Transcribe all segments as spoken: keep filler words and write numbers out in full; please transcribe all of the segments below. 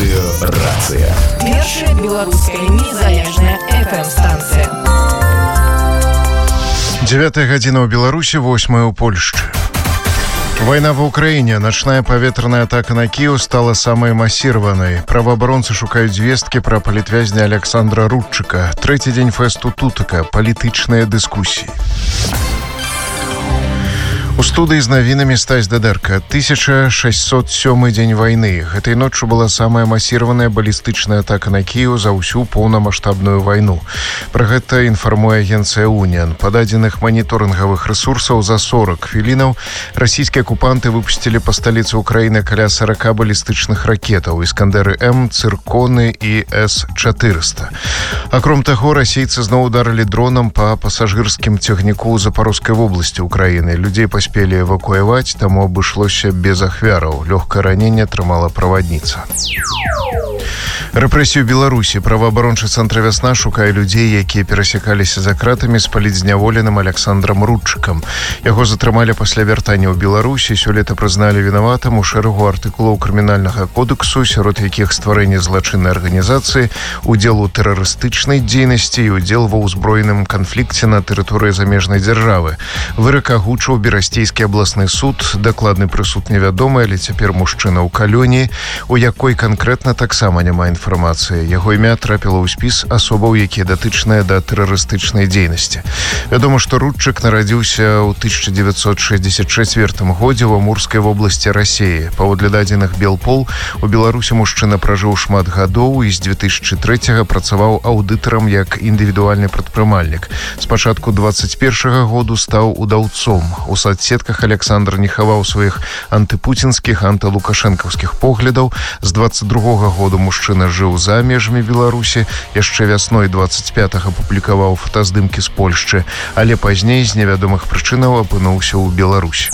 Радыёрацыя. Першая беларуская незалежная эф эм-станцыя. Дзевятая гадзіна ў Беларусі, восьмая ў Польшчы. Война в Украине. Ночная поветренная атака на Киев стала самой массированной. Правоабаронцы шукают звестки про политвязня Александра Рудчика. Третий день фесту Тутака. Политичные дискуссии. У студыі з навінамі Стась Дадэрка. тысяча шэсцьсот сёмы дзень вайны. Гэтай ноччу была самая масіраваная балістычная атака на Кіеў за ўсю поўнамаштабную вайну. Пра гэта інфармуе агенцыя Уніан. Па дадзеных маніторынгавых рэсурсаў за сорок хвілінаў расійскія акупанты выпусцілі па сталіцы Украіны каля сорока балістычных ракетаў «Іскандэры М», «Цырконы» і эс чатырыста. Акром таго, расейцы зноў ударылі дронам па пасажырскім цягніку ў Запарожскай вобласці Украіны. Людзей паспелі успели эвакуировать, тому обошлося без ахвяраў. Лёгкае раненне атрымала правадніца. Рэпрэсію Беларусі. Праваабарончы цэнтр «Вясна» шукае людзей, якія перасякаліся за кратамі з палітзняволеным Александрам Рудчыкам. Яго затрымалі пасля вяртання ў Беларусі. Сёлета прызналі вінаватым у шэрагу артыкулаў крымінальнага кодексу, сярод якіх стварэнне злачыннай арганізацыі, удзел у тэрарыстычнай дзейнасці і удзел ва ўзброеным канфлікце на тэрыторыі замежнай дзяржавы. Вырак агучыў Берасцейскі абласны суд. Дакладны прысуд невядомы, але цяпер мужчына ў калоніі, у якой канкрэтна таксама няма інфармацыі. Яго імя трапіла ў спіс асобаў, якія датычныя да тэрарыстычнай дзейнасці. Вядома, што Рудчык нарадзіўся ў тысяча дзевяцьсот шэсцьдзесят чацвёртым годзе ў Амурскай вобласці Расіі. Паводле дадзеных Белпол, у Беларусі мужчына пражыў шмат гадоў і з две тысячы трэцяга працаваў аўдытарам як індывідуальны прадпрымальнік. Спачатку дваццаць першага году стаў удаўцом. У соцсетках Александр не хаваў сваіх антыпуцінскіх, антылукашэнкаўскіх поглядаў. З дваццаць другога году мужчына жыў за межамі Беларусі. Яшчэ вясной дваццаць пятага публікаваў фотаздымкі з Польшчы, але пазней з невядомых прычынаў апынуўся ў Беларусі.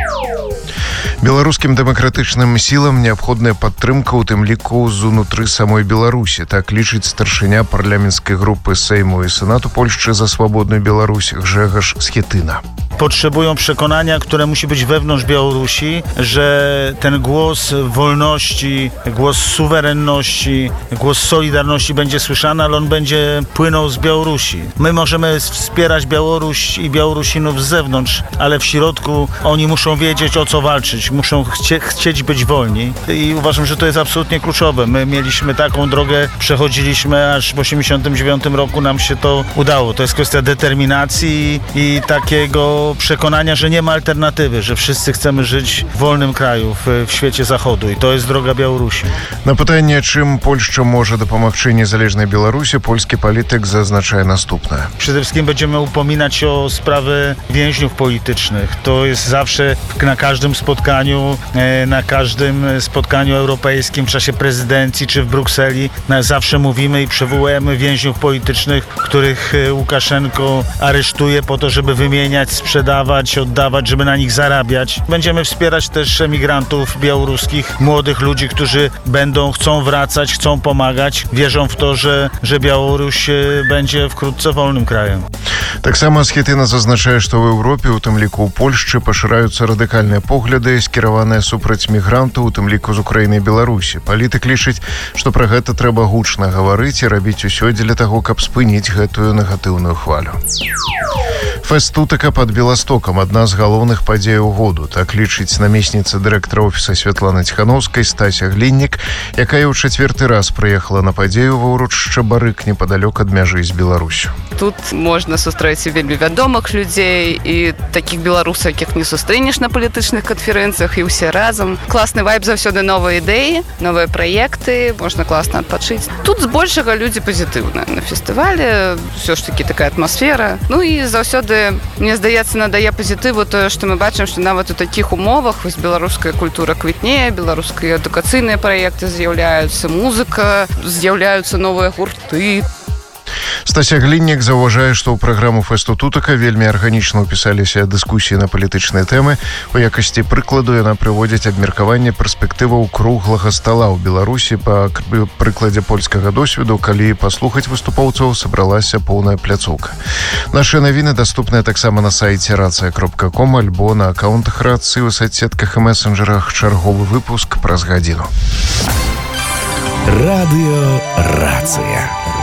Беларускім дэмакратычным сілам неабходная падтрымка, у тым ліку з унутры самой Беларусі. Так лічыць старшыня парламенцкай групы Сейму і Сенату Польшчы за свобodną Białoruś Grzegorz Schetyna. Potrzebują przekonania, które musi być wewnątrz Białorusi, że ten głos wolności, głos suwerenności, głos solidarności będzie słyszany, ale on będzie płynął z Białorusi. My możemy wspierać Białoruś i Białorusinów z zewnątrz, ale w środku oni muszą wiedzieć, o co walczyć, muszą chcie, chcieć być wolni i uważam, że to jest absolutnie kluczowe. My mieliśmy taką drogę, przechodziliśmy, aż w osiemdziesiątym dziewiątym roku nam się to udało. To jest kwestia determinacji i takiego przekonania, że nie ma alternatywy, że wszyscy chcemy żyć w wolnym kraju, w, w świecie zachodu i to jest droga Białorusi. Na pytanie, czym Polska może dopomagać niezależnej Białorusi, polski polityk zaznacza następne. Przede wszystkim będziemy upominać się o sprawy więźniów politycznych. To jest zawsze na każdym spotkaniu, na każdym spotkaniu europejskim w czasie prezydencji czy w Brukseli zawsze mówimy i przywołujemy więźniów politycznych, których Łukaszenko aresztuje po to, żeby wymieniać, sprzedawać, oddawać, żeby na nich zarabiać. Będziemy wspierać też emigrantów białoruskich, młodych ludzi, którzy będą, chcą wracać, chcą pomagać. Wierzą w to, że, że Białoruś będzie wkrótce wolnym krajem. Так само Schetyna zaznacza, że w Europie, u tym liku w Polsce, poszerzają radykalne poglądy skierowane супраць migrantów, u tym liku z Ukrainy i Białorusi. Polityk liczyć, że про гэта trzeba głośno mówić i robić wszystko dla tego, aby spynić гэтую negatywną falę. Фест Тутака под Белостоком – одна з галоўных падзеяў году. Так лічыць намесніца дырэктара офіса Святланы Ціхановскай Стася Гліннік, якая ў чацвёрты раз прыехала на падзею ва ўрочышча Барык непадалёк ад мяжы з Беларусю. Тут можна сустрэць вельмі вядомых людзей і такіх беларусаў, якіх не сустрэнеш на палітычных канферэнцыях, і ўсе разам. Класны вайб, заўсёды новыя ідэі, новыя праекты, можна класна адпачыць. Тут збольшага людзі пазітыўныя. На фестывале ўсё ж такі такая атмасфера. Ну і заўсёды, мне здаецца, надае пазітыву тое, што мы бачым, што нават у такіх умовах вось беларуская культура квітнее, беларускія адукацыйныя праекты з'яўляюцца, музыка, з'яўляюцца новыя гурты. Стася Гліннік заўважае, што ў праграму фесту Тутака вельмі арганічна ўпісаліся дыскусіі на палітычныя тэмы. У якасці прыкладу яна прыводзіць абмеркаванне перспектываў круглага стала ў Беларусі па прыкладзе польскага досведу, калі паслухаць выступоўцаў сабралася поўная пляцоўка. Нашы навіны даступныя таксама на сайце рацыя кропка ком альбо на акаунтах рацыі ў соцсетках і месенджерах. Чарговы выпуск праз гадзіну. Радыё Рацыя.